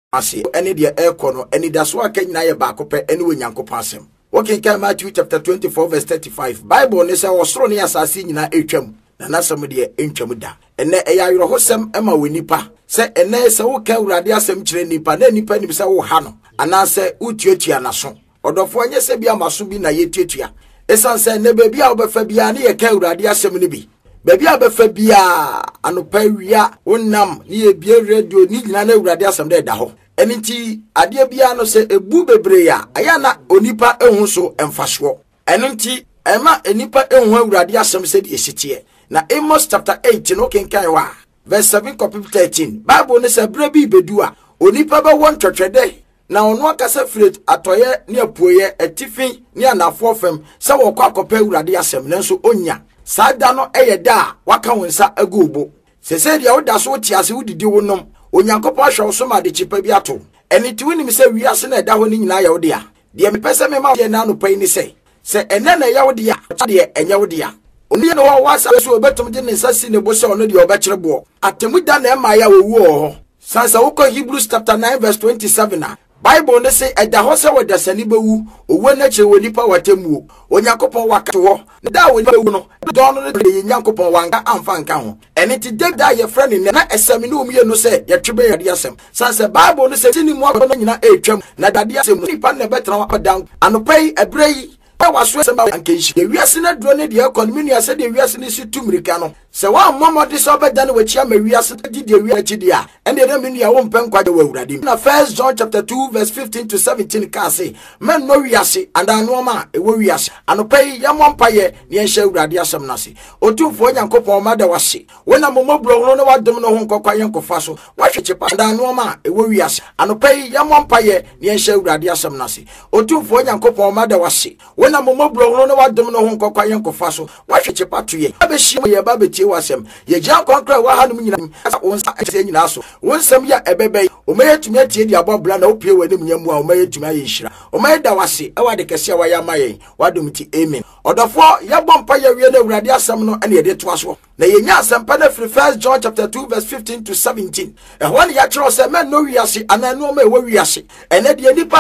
ase ene de ekɔ no ene da so aka nyina ye ba akopɛ ene wo Nyankopɔn asɛm. Wokin kan Matthew chapter 24 verse 35. Bible ne sɛ osoro ne asase nyina etwam na nasɛm de entwam da. Ene ɛya yoro hosɛm ema wo nipa sɛ ene sɛ wo ka Awurade asɛm kyerɛ nipa na nipa nim sɛ wo ha no ana sɛ utuatua naso. Odofo anye sɛ bia maso bi na yetuatua. Esan sɛ ne baabi a wo bɛfa bia ne ye ka Awurade asɛm ne bi. Baby abefa bia anopa wia wonam ne ebie radio ni nyina na Awurade asɛm da ho enti ade bia no se ebu bebre a aya na onipa ehun so emfaso enti ema enipa ehun Awurade asɛm se de esitie na Amos chapter 8 no kenkan wa verse 7 copy 13 Bible ne se bra bi bedu a onipa be won twetwede na ono akasa firet atoye ne apuoye atifi ne anafo fam se wo kwa akɔpa Awurade asɛm nanso onya sada no eyeda waka wonsa agubo sese dia woda so tiase wodidi wonom Onyankopɔn ahwe so ma de chipa bi ato eni ti wonim se wiase na eda ho ni nyina yawde a de me pese me ma ye na no pai ni se ene na yawde a de enye wode a oni no ho wasa so obetum de ne sasi ne bo se ono de obekere bo atemu da na ema ya wowu ho sansa wokɔ Hebrews chapter 9 verse 27 a Bible ne say eda ho se wada sani bewu owo na che woni pa watemuo Onyankopɔn waka ho da woni bewu no don no de Nyankopɔn wanka amfa nka ho ene ti da ye friend ne na esem ne omiye no se ye twebe ye de asem sanse Bible ne say tini mu akɔ no nyina etwam na dade asem nipa na betra wadan anopai ebrei waso asem ankenshi de wiase na duro ne de economy ne ase de wiase ne si tumirika no se wa momode so bedan wachia ma wiase di de wiase chidi a ene de me nua wo mpen kwade wa Awurade na 1 John chapter 2 verse 15 to 17 ka say men no wiase and anoma e wo wiase anopai ya mompaye ne enhye Awurade asem na se otumfo Nyankopɔn ma da wase wona momobro no wadom no ho nkokwa yenkofa so wahwechepa and anoma e wo wiase anopai ya mompaye ne enhye Awurade asem na se otumfo Nyankopɔn ma da wase wona momobro no wadom no ho nkokwa yenkofa so wahwechepa toye abeshi ye ba beti wasem ye gyan konkra wa hanum nyina wonsa ase nyina so wonsam ya ebebe o mayetumi atie di abobla na opie wanim nyamu a o mayetumi ayinhira o mayeda wase e wade kese wa ya mayen wadom ti amen odofo ya bompa ya wie na Awurade asem no ene ye de to aso na ye nya asem pa na free 1 John chapter 2 verse 15 to 17 e ho ne ya kiro se men no wiase ananu ma e wo wiase ene de nipa